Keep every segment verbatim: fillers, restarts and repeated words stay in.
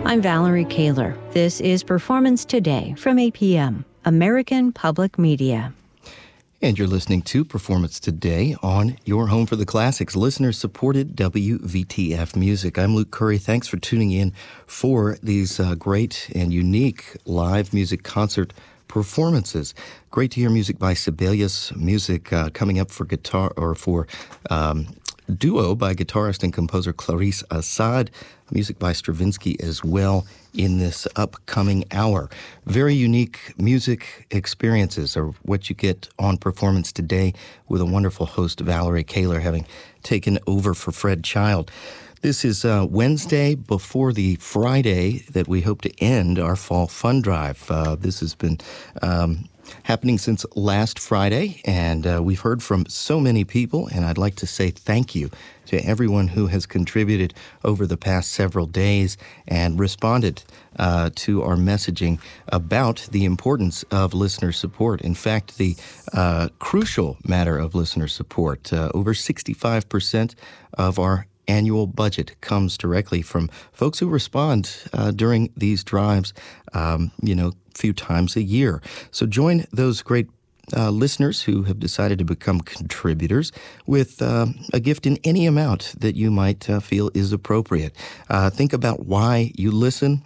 I'm Valerie Kaler. This is Performance Today from A P M, American Public Media. And you're listening to Performance Today on your home for the classics, listener-supported W V T F Music. I'm Luke Curry. Thanks for tuning in for these uh, great and unique live music concert performances. Great to hear music by Sibelius, music uh, coming up for guitar or for um, duo by guitarist and composer Clarice Assad, music by Stravinsky as well in this upcoming hour. Very unique music experiences are what you get on Performance Today with a wonderful host, Valerie Kaler, having taken over for Fred Child. This is uh, Wednesday before the Friday that we hope to end our Fall Fun Drive. Uh, this has been um, happening since last Friday, and uh, we've heard from so many people, and I'd like to say thank you to everyone who has contributed over the past several days and responded uh, to our messaging about the importance of listener support. In fact, the uh, crucial matter of listener support. Uh, over sixty-five percent of our annual budget comes directly from folks who respond uh, during these drives, um, you know, a few times a year. So join those great uh, listeners who have decided to become contributors with uh, a gift in any amount that you might uh, feel is appropriate. Uh, think about why you listen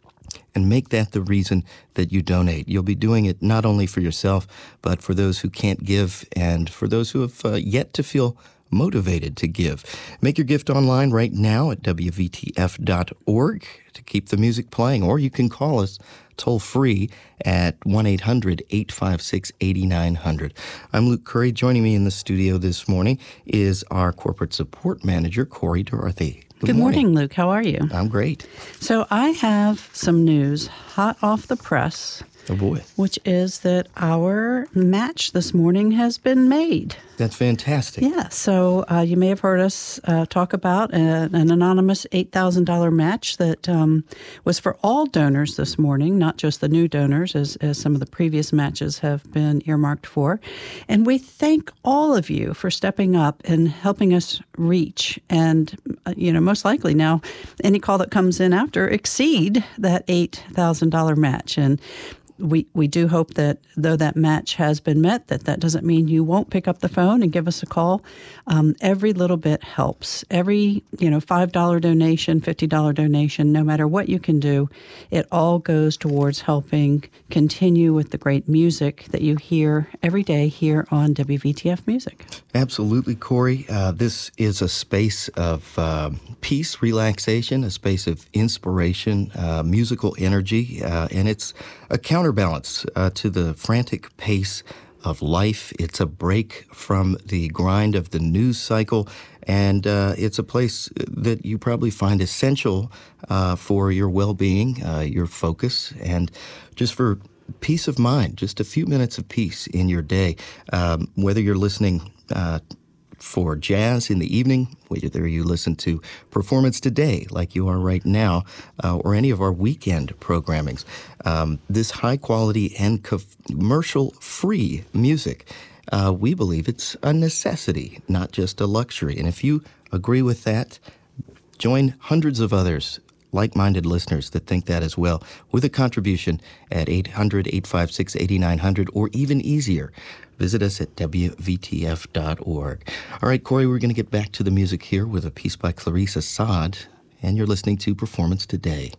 and make that the reason that you donate. You'll be doing it not only for yourself, but for those who can't give and for those who have uh, yet to feel motivated to give. Make your gift online right now at W V T F dot org to keep the music playing, or you can call us toll-free at one eight hundred eight five six eight nine zero zero. I'm Luke Curry. Joining me in the studio this morning is our corporate support manager, Corey Dorothy. Good, Good morning. morning, Luke. How are you? I'm great. So I have some news hot off the press. Oh, boy. Which is that our match this morning has been made. That's fantastic. Yeah, so uh, you may have heard us uh, talk about a, an anonymous eight thousand dollars match that um, was for all donors this morning, not just the new donors, as, as some of the previous matches have been earmarked for. And we thank all of you for stepping up and helping us reach and, uh, you know, most likely now any call that comes in after exceed that eight thousand dollars match. And We we do hope that, though that match has been met, that that doesn't mean you won't pick up the phone and give us a call. Um, every little bit helps. Every, you know, five dollars donation, fifty dollars donation, no matter what you can do, it all goes towards helping continue with the great music that you hear every day here on W V T F Music. Absolutely, Corey. Uh, this is a space of uh, peace, relaxation, a space of inspiration, uh, musical energy, uh, and it's a counterbalance uh, to the frantic pace of life. It's a break from the grind of the news cycle, and uh, it's a place that you probably find essential uh, for your well-being, uh, your focus, and just for peace of mind, just a few minutes of peace in your day. Um, whether you're listening uh, for jazz in the evening, whether you listen to Performance Today like you are right now, uh, or any of our weekend programmings. Um, this high-quality and commercial-free music, uh, we believe it's a necessity, not just a luxury. And if you agree with that, join hundreds of others, like-minded listeners that think that as well, with a contribution at eight hundred eight five six eight nine zero zero, or even easier, visit us at W V T F dot org. All right, Corey, we're going to get back to the music here with a piece by Clarice Assad, and you're listening to Performance Today.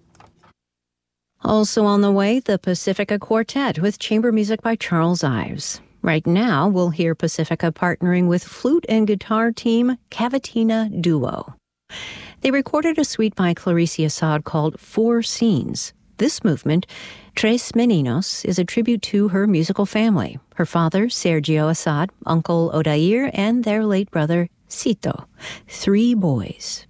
Also on the way, the Pacifica Quartet with chamber music by Charles Ives. Right now, we'll hear Pacifica partnering with flute and guitar team Cavatina Duo. They recorded a suite by Clarice Assad called Four Scenes. This movement, Tres Meninos, is a tribute to her musical family, her father, Sergio Assad, uncle Odair, and their late brother, Cito. Three boys.